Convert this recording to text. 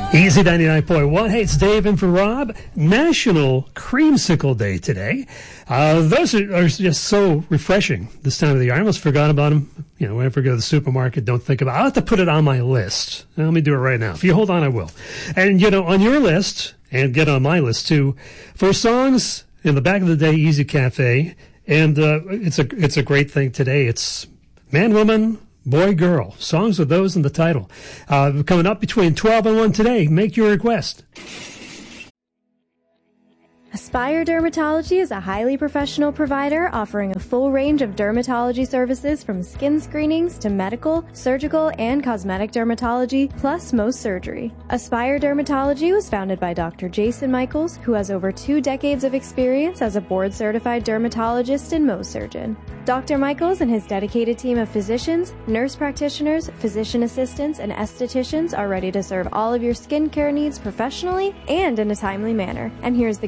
Easy 99.1. Hey, it's Dave in for Rob. National Creamsicle Day today. Those are just so refreshing this time of the year. I almost forgot about them. You know, whenever I go to the supermarket, don't think about it. I'll have to put it on my list. Let me do it right now. If you hold on, I will. And, you know, on your list, and get on my list too, for songs in the back of the day, Easy Cafe. And it's a great thing today. It's man, woman, boy, girl. Songs with those in the title. Coming up between 12 and 1 today. Make your request. Aspire Dermatology is a highly professional provider offering a full range of dermatology services from skin screenings to medical, surgical, and cosmetic dermatology, plus Mohs surgery. Aspire Dermatology was founded by Dr. Jason Michaels, who has over 2 decades of experience as a board-certified dermatologist and Mohs surgeon. Dr. Michaels and his dedicated team of physicians, nurse practitioners, physician assistants, and estheticians are ready to serve all of your skincare needs professionally and in a timely manner. And here's the